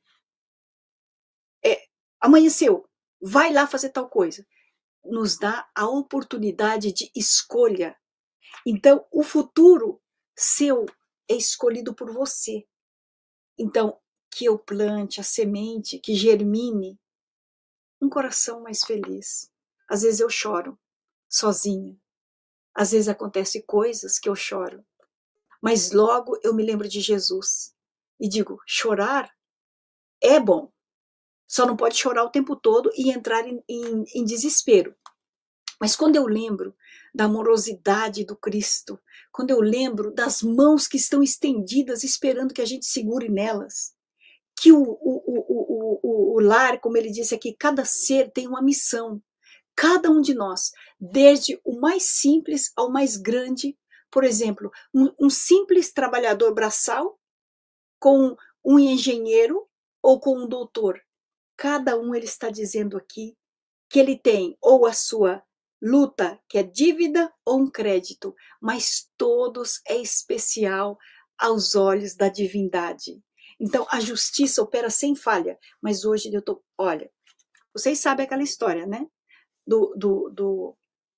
é, amanheceu, vai lá fazer tal coisa. Nos dá a oportunidade de escolha. Então, o futuro seu é escolhido por você. Então, que eu plante a semente, que germine um coração mais feliz. Às vezes eu choro sozinha. Às vezes acontecem coisas que eu choro. Mas logo eu me lembro de Jesus. E digo, chorar é bom. Só não pode chorar o tempo todo e entrar em, em, em desespero. Mas quando eu lembro da amorosidade do Cristo, quando eu lembro das mãos que estão estendidas esperando que a gente segure nelas, que o, o, o, o, o lar, como ele disse aqui, cada ser tem uma missão, cada um de nós, desde o mais simples ao mais grande, por exemplo, um, um simples trabalhador braçal com um engenheiro ou com um doutor, cada um ele está dizendo aqui que ele tem ou a sua luta, que é dívida ou um crédito, mas todos é especial aos olhos da divindade. Então, a justiça opera sem falha, mas hoje eu tô, olha, vocês sabem aquela história, né? Do, do, do,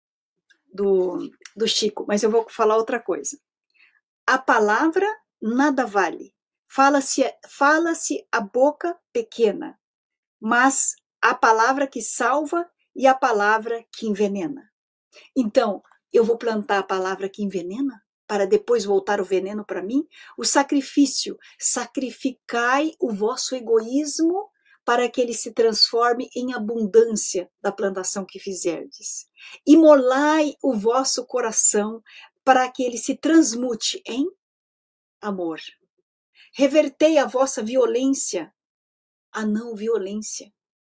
do, do Chico, mas eu vou falar outra coisa. A palavra nada vale, fala-se fala-se a boca pequena, mas a palavra que salva e a palavra que envenena. Então, eu vou plantar a palavra que envenena para depois voltar o veneno para mim? O sacrifício, sacrificai o vosso egoísmo para que ele se transforme em abundância da plantação que fizerdes. Imolai o vosso coração para que ele se transmute em amor. Revertei a vossa violência a não violência.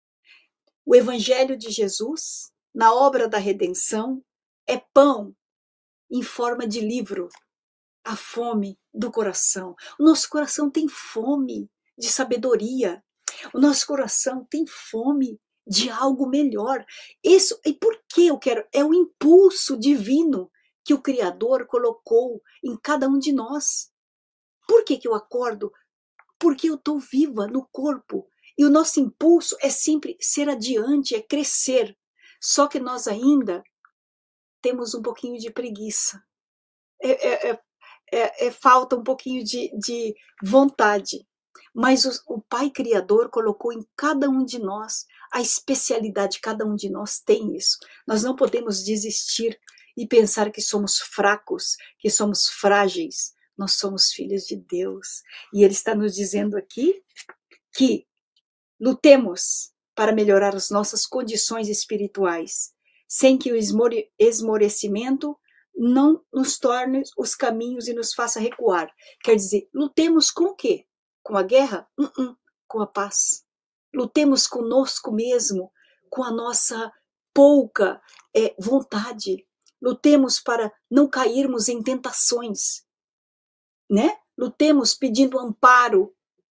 O Evangelho de Jesus, na obra da redenção, é pão em forma de livro, a fome do coração. O nosso coração tem fome de sabedoria, o nosso coração tem fome de algo melhor. Isso, e por que eu quero? É o impulso divino que o Criador colocou em cada um de nós. Por que que eu acordo? Porque eu estou viva no corpo. E o nosso impulso é sempre ser adiante, é crescer. Só que nós ainda temos um pouquinho de preguiça. É, é, é, é falta um pouquinho de, de vontade. Mas o, o Pai Criador colocou em cada um de nós a especialidade, cada um de nós tem isso. Nós não podemos desistir e pensar que somos fracos, que somos frágeis. Nós somos filhos de Deus. E Ele está nos dizendo aqui que lutemos para melhorar as nossas condições espirituais, sem que o esmorecimento não nos torne os caminhos e nos faça recuar. Quer dizer, lutemos com o quê? Com a guerra? Uh -uh, com a paz. Lutemos conosco mesmo, com a nossa pouca é, vontade. Lutemos para não cairmos em tentações, né? Lutemos pedindo amparo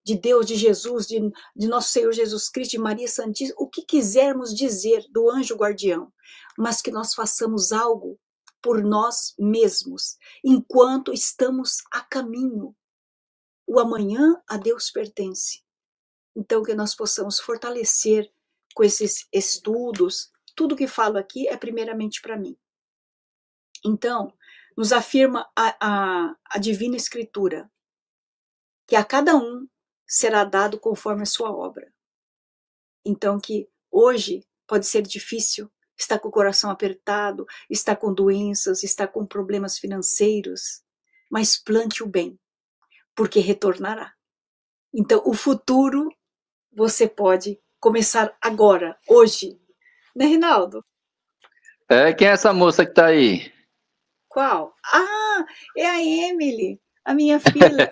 de Deus, de Jesus, de, de nosso Senhor Jesus Cristo, de Maria Santíssima, o que quisermos dizer do anjo guardião, mas que nós façamos algo por nós mesmos, enquanto estamos a caminho. O amanhã a Deus pertence. Então, que nós possamos fortalecer com esses estudos. Tudo que falo aqui é primeiramente para mim. Então, nos afirma a, a, a Divina Escritura, que a cada um será dado conforme a sua obra. Então, que hoje pode ser difícil, está com o coração apertado, está com doenças, está com problemas financeiros, mas plante o bem, porque retornará. Então, o futuro você pode começar agora, hoje. Né, Rinaldo? É, quem é essa moça que tá aí? Qual? Ah, é a Emily, a minha filha.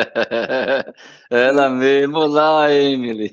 Ela mesmo, lá, Emily.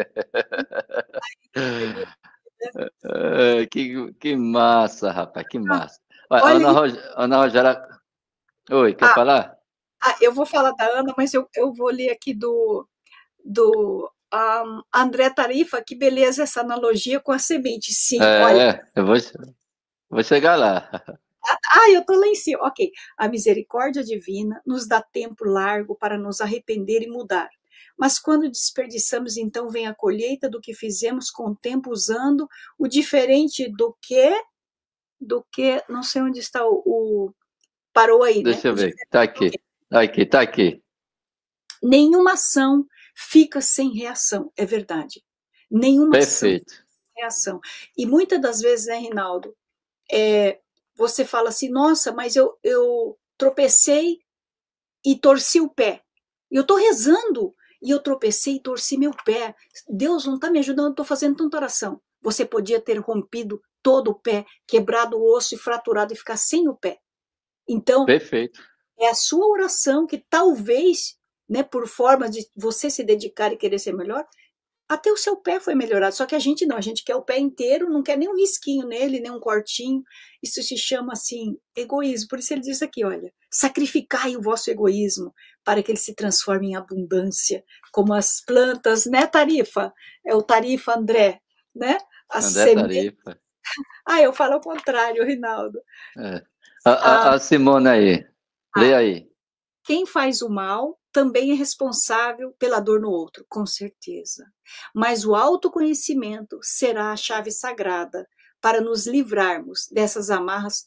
É, que, que massa, rapaz, que massa. Olha, Olha, Ana, Rog... Ana Rogéria. Oi, quer ah, falar? ah, eu vou falar da Ana, mas eu, eu vou ler aqui do, do um, André Tarifa. Que beleza essa analogia com a semente. Sim, olha. É, eu vou, vou chegar lá. Ah, eu tô lá em cima. Ok. A misericórdia divina nos dá tempo largo para nos arrepender e mudar. Mas quando desperdiçamos, então vem a colheita do que fizemos com o tempo, usando o diferente do que, do que, não sei onde está o, o parou aí, né? Deixa eu ver. Tá aqui. Tá aqui, tá aqui. Nenhuma ação fica sem reação, é verdade. Nenhuma Perfeito. ação sem reação. E muitas das vezes, né, Rinaldo, é, você fala assim, nossa, mas eu, eu tropecei e torci o pé. Eu estou rezando e eu tropecei e torci meu pé. Deus não está me ajudando, eu estou fazendo tanta oração. Você podia ter rompido todo o pé, quebrado o osso e fraturado e ficar sem o pé. Então, Perfeito. é a sua oração que talvez, né, por forma de você se dedicar e querer ser melhor, até o seu pé foi melhorado. Só que a gente não, a gente quer o pé inteiro, não quer nem um risquinho nele, nem um cortinho. Isso se chama, assim, egoísmo. Por isso ele diz aqui, olha, sacrificai o vosso egoísmo para que ele se transforme em abundância, como as plantas, né, Tarifa? É o Tarifa André, né? As André sementes. Tarifa. Ah, eu falo ao contrário, Rinaldo. É. A, Ah, a, a Simone aí. Lê ah, aí. quem faz o mal também é responsável pela dor no outro, com certeza. Mas o autoconhecimento será a chave sagrada para nos livrarmos dessas amarras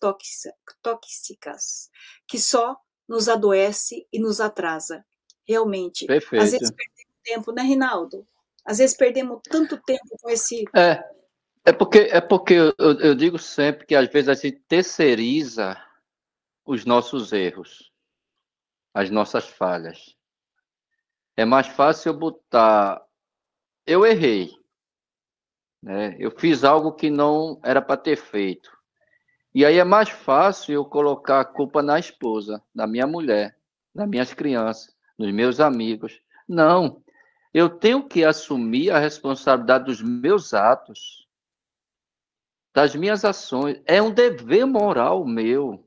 tóxicas que só nos adoece e nos atrasa. Realmente, às vezes Perfeito. perdemos tempo, né, Rinaldo? Às vezes perdemos tanto tempo com esse... É, é porque, é porque eu, eu, eu digo sempre que às vezes a gente terceiriza os nossos erros, as nossas falhas. É mais fácil eu botar, eu errei, né? Eu fiz algo que não era para ter feito. E aí é mais fácil eu colocar a culpa na esposa, na minha mulher, nas minhas crianças, nos meus amigos. Não, eu tenho que assumir a responsabilidade dos meus atos, das minhas ações. É um dever moral meu.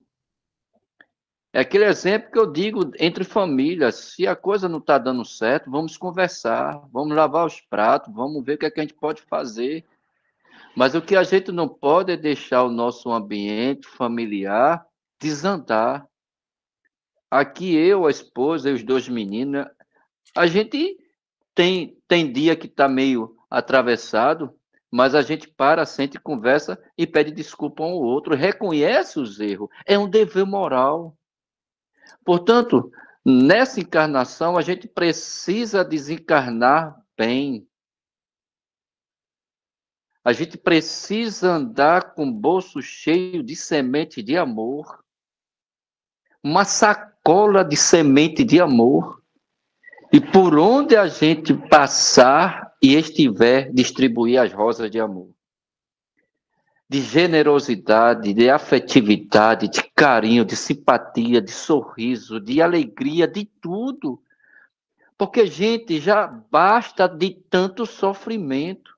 É aquele exemplo que eu digo entre famílias. Se a coisa não está dando certo, vamos conversar, vamos lavar os pratos, vamos ver o que, é que a gente pode fazer. Mas o que a gente não pode é deixar o nosso ambiente familiar desandar. Aqui eu, a esposa e os dois meninos, a gente tem, tem dia que está meio atravessado, mas a gente para, sente, conversa e pede desculpa um ao outro, reconhece os erros. É um dever moral. Portanto, nessa encarnação, a gente precisa desencarnar bem. A gente precisa andar com o bolso cheio de semente de amor. Uma sacola de semente de amor. E por onde a gente passar e estiver, distribuir as rosas de amor. De generosidade, de afetividade, de carinho, de simpatia, de sorriso, de alegria, de tudo. Porque, gente, já basta de tanto sofrimento.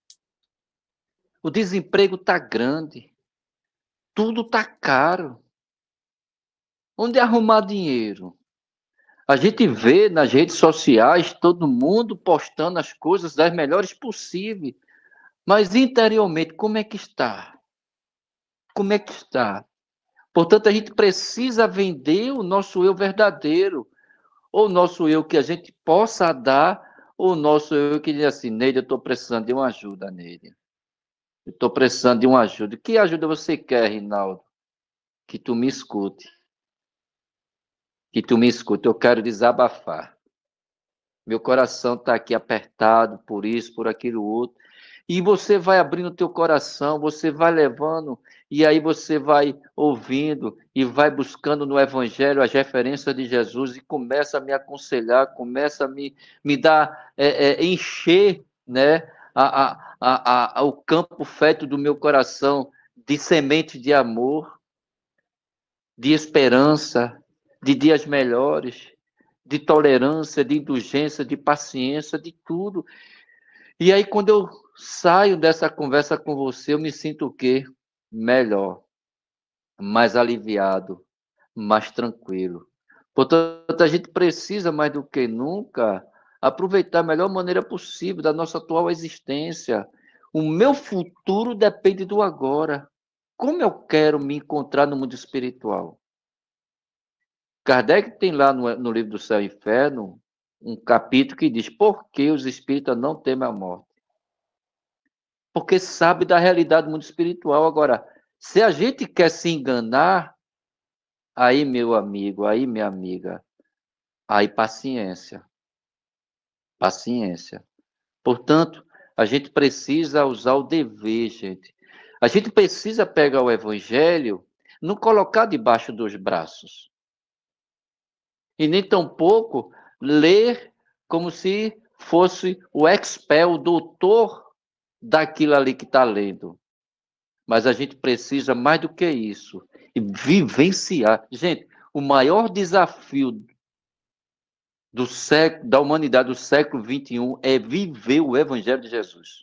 O desemprego está grande. Tudo está caro. Onde arrumar dinheiro? A gente vê nas redes sociais todo mundo postando as coisas das melhores possíveis, mas interiormente, como é que está? Como é que está? Portanto, a gente precisa vender o nosso eu verdadeiro, ou o nosso eu que a gente possa dar, ou o nosso eu que diz assim, Neide, eu estou precisando de uma ajuda, Neide. Eu estou precisando de uma ajuda. Que ajuda você quer, Rinaldo? Que tu me escute. Que tu me escute. Eu quero desabafar. Meu coração está aqui apertado por isso, por aquilo outro. E você vai abrindo o teu coração, você vai levando, e aí você vai ouvindo e vai buscando no Evangelho as referências de Jesus e começa a me aconselhar, começa a me, me dar, é, é, encher, né, a, a, a, a, o campo fértil do meu coração de semente de amor, de esperança, de dias melhores, de tolerância, de indulgência, de paciência, de tudo. E aí, quando eu saio dessa conversa com você, eu me sinto o quê? Melhor, mais aliviado, mais tranquilo. Portanto, a gente precisa, mais do que nunca, aproveitar a melhor maneira possível da nossa atual existência. O meu futuro depende do agora. Como eu quero me encontrar no mundo espiritual? Kardec tem lá no, no livro do Céu e Inferno um capítulo que diz por que os espíritas não temem a morte. Porque sabe da realidade do mundo espiritual. Agora, se a gente quer se enganar, aí, meu amigo, aí, minha amiga, aí, paciência. Paciência. Portanto, a gente precisa usar o dever, gente. A gente precisa pegar o evangelho, não colocar debaixo dos braços. E nem tampouco ler como se fosse o expert, o doutor daquilo ali que está lendo. Mas a gente precisa mais do que isso. E vivenciar. Gente, o maior desafio do século, da humanidade do século vinte e um é viver o Evangelho de Jesus.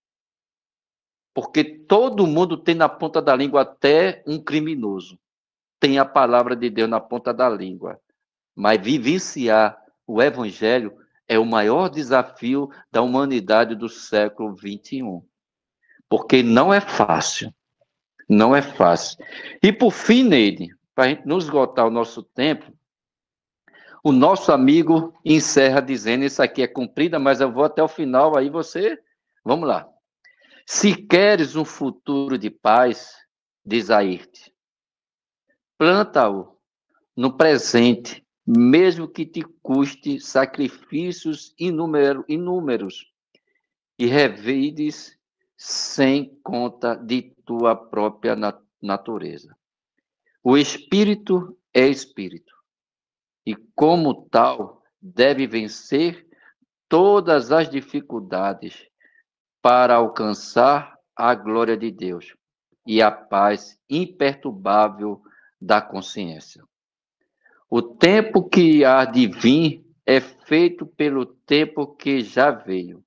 Porque todo mundo tem na ponta da língua, até um criminoso. Tem a palavra de Deus na ponta da língua. Mas vivenciar o Evangelho é o maior desafio da humanidade do século vinte e um. Porque não é fácil. Não é fácil. E por fim, Neide, para a gente não esgotar o nosso tempo, o nosso amigo encerra dizendo, isso aqui é comprida, mas eu vou até o final, aí você... Vamos lá. Se queres um futuro de paz, diz Ayrte, planta-o no presente, mesmo que te custe sacrifícios inúmero, inúmeros, e revides sem conta de tua própria natureza. O espírito é espírito, e como tal, deve vencer todas as dificuldades para alcançar a glória de Deus e a paz imperturbável da consciência. O tempo que há de vir é feito pelo tempo que já veio.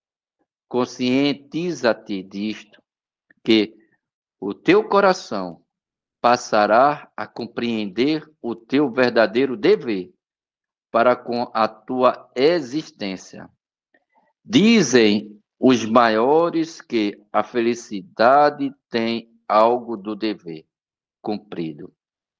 Conscientiza-te disto, que o teu coração passará a compreender o teu verdadeiro dever para com a tua existência. Dizem os maiores que a felicidade tem algo do dever cumprido.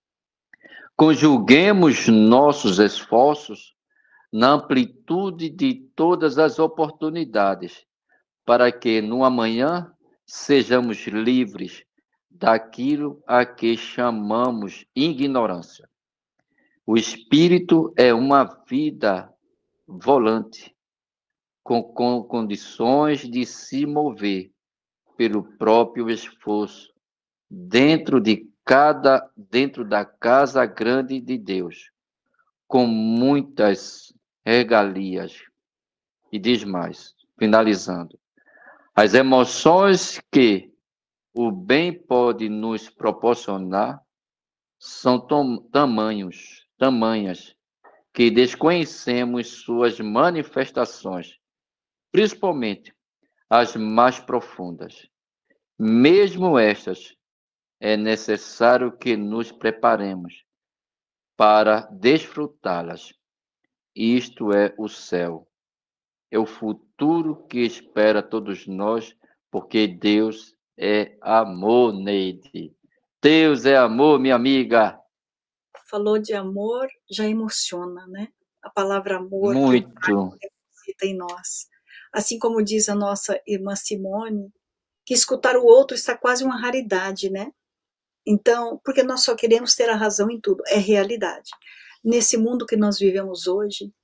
Conjuguemos nossos esforços na amplitude de todas as oportunidades, para que no amanhã sejamos livres daquilo a que chamamos ignorância. O espírito é uma vida volante, com, com condições de se mover pelo próprio esforço, dentro de cada, dentro da casa grande de Deus, com muitas regalias. E diz mais, finalizando, as emoções que o bem pode nos proporcionar são tamanhos, tamanhas, que desconhecemos suas manifestações, principalmente as mais profundas. Mesmo estas, é necessário que nos preparemos para desfrutá-las, Isto é o céu. É o futuro que espera todos nós, porque Deus é amor, Neide. Deus é amor, minha amiga. Falou de amor, já emociona, né? A palavra amor que o Pai Muito. deposita em nós. Assim como diz a nossa irmã Simone, que escutar o outro está quase uma raridade, né? Então, porque nós só queremos ter a razão em tudo, é realidade. Nesse mundo que nós vivemos hoje,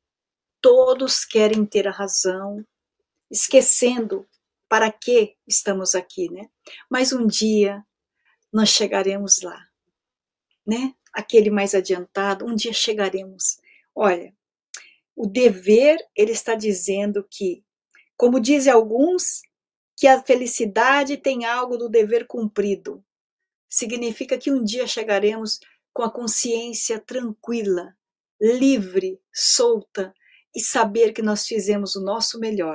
todos querem ter a razão, esquecendo para que estamos aqui, né? Mas um dia nós chegaremos lá, né? Aquele mais adiantado, um dia chegaremos. Olha, o dever, ele está dizendo que, como dizem alguns, que a felicidade tem algo do dever cumprido. Significa que um dia chegaremos com a consciência tranquila, livre, solta e saber que nós fizemos o nosso melhor.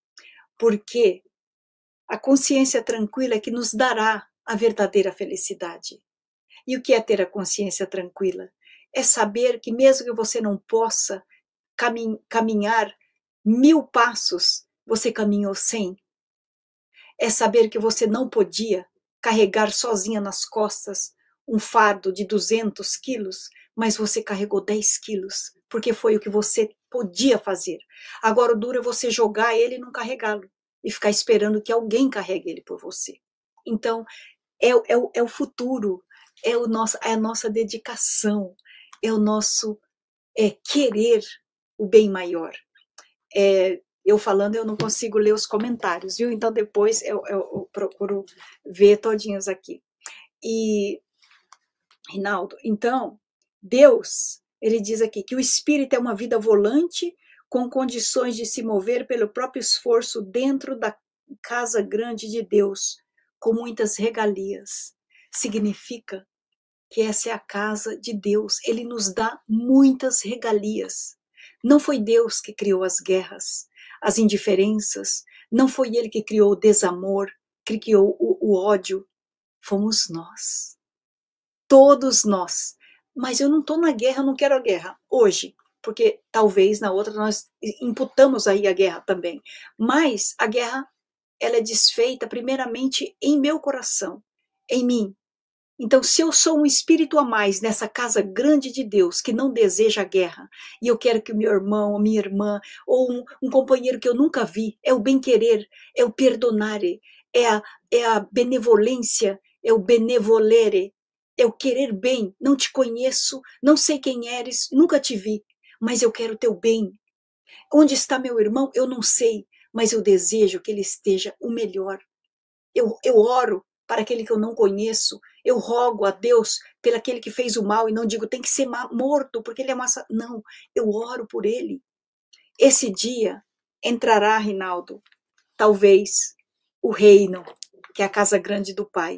Porque a consciência tranquila é que nos dará a verdadeira felicidade. E o que é ter a consciência tranquila? É saber que mesmo que você não possa caminhar mil passos, você caminhou cem. É saber que você não podia carregar sozinha nas costas um fardo de duzentos quilos, mas você carregou dez quilos, porque foi o que você podia fazer. Agora o duro é você jogar ele e não carregá-lo, e ficar esperando que alguém carregue ele por você. Então, é, é, é o futuro, é, o nosso, é a nossa dedicação, é o nosso é, querer o bem maior. É, eu falando, eu não consigo ler os comentários, viu? Então depois eu, eu, eu procuro ver todinhos aqui. E, Rinaldo, então, Deus, ele diz aqui que o espírito é uma vida volante com condições de se mover pelo próprio esforço dentro da casa grande de Deus, com muitas regalias. Significa que essa é a casa de Deus. Ele nos dá muitas regalias. Não foi Deus que criou as guerras, as indiferenças, não foi Ele que criou o desamor, que criou o, o ódio. Fomos nós. Todos nós. Mas eu não estou na guerra, eu não quero a guerra hoje, porque talvez na outra nós imputamos aí a guerra também. Mas a guerra, ela é desfeita primeiramente em meu coração, em mim. Então, se eu sou um espírito a mais nessa casa grande de Deus, que não deseja a guerra, e eu quero que o meu irmão, a minha irmã, ou um, um companheiro que eu nunca vi, é o bem-querer, é o perdonare, é a, é a benevolência, é o benevolere, é o querer bem. Não te conheço, não sei quem eres, nunca te vi, mas eu quero o teu bem. Onde está meu irmão? Eu não sei, mas eu desejo que ele esteja o melhor. Eu, eu oro para aquele que eu não conheço, eu rogo a Deus pelo aquele que fez o mal, e não digo tem que ser morto, porque ele é massa. Não, eu oro por ele. Esse dia entrará, Rinaldo, talvez, o reino, que é a casa grande do Pai.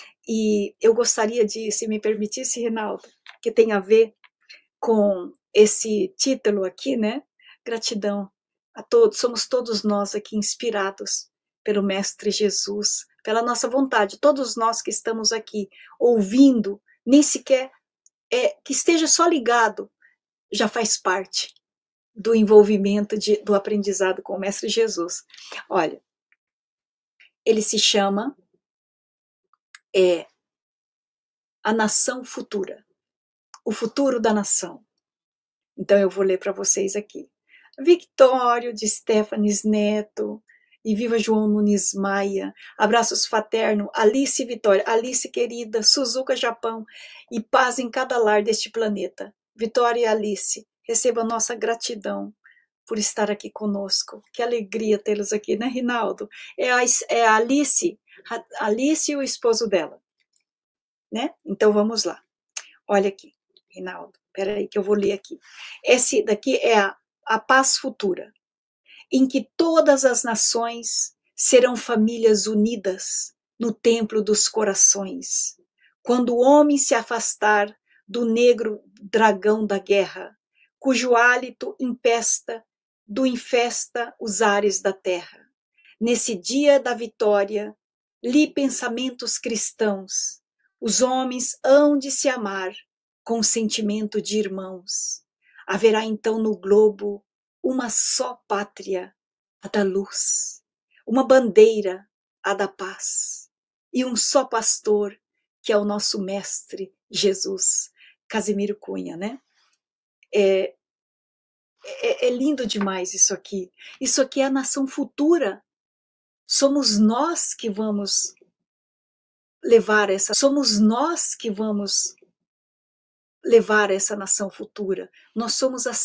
E eu gostaria de, se me permitisse, Rinaldo, que tem a ver com esse título aqui, né? Gratidão a todos, somos todos nós aqui inspirados pelo Mestre Jesus, pela nossa vontade, todos nós que estamos aqui ouvindo, nem sequer é, que esteja só ligado, já faz parte do envolvimento de, do aprendizado com o Mestre Jesus. Olha, ele se chama é, A Nação Futura, o futuro da nação. Então eu vou ler para vocês aqui. Victório de Stefanes Neto, e viva João Nunes Maia, abraços fraterno, Alice Vitória, Alice querida, Suzuka Japão, e paz em cada lar deste planeta. Vitória e Alice, receba nossa gratidão por estar aqui conosco. Que alegria tê-los aqui, né, Rinaldo? É a, é a Alice, a Alice e o esposo dela, né? Então vamos lá. Olha aqui, Rinaldo, peraí que eu vou ler aqui. Esse daqui é a, a paz futura, em que todas as nações serão famílias unidas no templo dos corações, quando o homem se afastar do negro dragão da guerra, cujo hálito empesta, do infesta os ares da terra. Nesse dia da vitória, li pensamentos cristãos, os homens hão de se amar com sentimento de irmãos. Haverá então no globo uma só pátria, a da luz, uma bandeira, a da paz, e um só pastor, que é o nosso mestre Jesus. Casimiro Cunha, né? É, é, é lindo demais isso aqui. Isso aqui é a nação futura. Somos nós que vamos levar essa, somos nós que vamos levar essa nação futura. Nós somos a